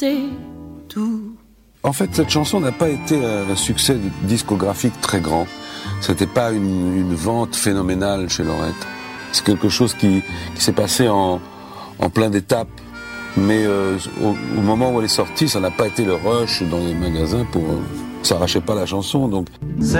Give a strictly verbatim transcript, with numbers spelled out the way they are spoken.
c'est tout. En fait, cette chanson n'a pas été un succès discographique très grand. C'était pas une, une vente phénoménale chez Lorette. C'est quelque chose qui, qui s'est passé en, en plein d'étapes. Mais euh, au, au moment où elle est sortie, ça n'a pas été le rush dans les magasins pour... Euh, ça arrachait pas la chanson, donc...